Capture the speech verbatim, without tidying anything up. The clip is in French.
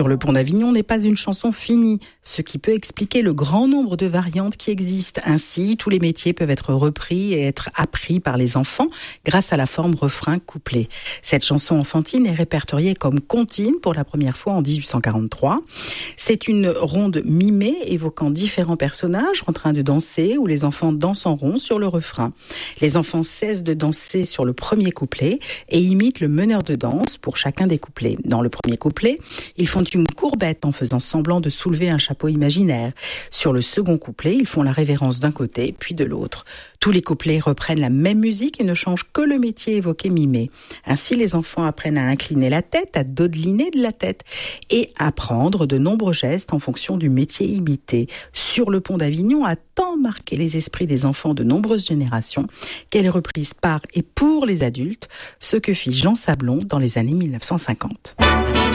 Sur le pont d'Avignon n'est pas une chanson finie, ce qui peut expliquer le grand nombre de variantes qui existent. Ainsi, tous les métiers peuvent être repris et être appris par les enfants grâce à la forme refrain-couplet. Cette chanson enfantine est répertoriée comme comptine pour la première fois en dix-huit cent quarante-trois. C'est une ronde mimée évoquant différents personnages en train de danser où les enfants dansent en rond sur le refrain. Les enfants cessent de danser sur le premier couplet et imitent le meneur de danse pour chacun des couplets. Dans le premier couplet, ils font une courbette en faisant semblant de soulever un chapeau imaginaire. Sur le second couplet, ils font la révérence d'un côté puis de l'autre. Tous les couplets reprennent la même musique et ne changent que le métier évoqué mimé. Ainsi, les enfants apprennent à incliner la tête, à dodeliner de la tête et à prendre de nombreux gestes en fonction du métier imité. Sur le pont d'Avignon a tant marqué les esprits des enfants de nombreuses générations qu'elle est reprise par et pour les adultes, ce que fit Jean Sablon dans les années mille neuf cent cinquante.